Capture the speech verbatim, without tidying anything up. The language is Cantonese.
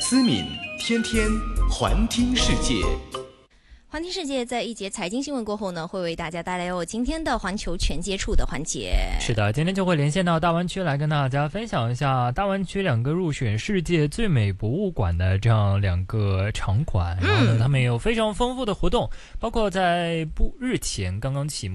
思敏天天环听世界。 环听世界在一节财经新闻过后呢，会为大家带来有今天的环球全接触的环节。 是的，今天就会连线到大湾区来跟大家分享一下大湾区两个入选世界最美博物馆的这样两个场馆，然后呢，他们有非常丰富的活动，包括在不日前刚刚启幕